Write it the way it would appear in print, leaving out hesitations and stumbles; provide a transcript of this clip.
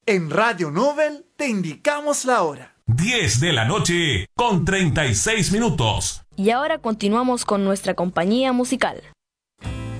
En Radio Nobel te indicamos la hora. 10 de la noche con 36 minutos. Y ahora continuamos con nuestra compañía musical.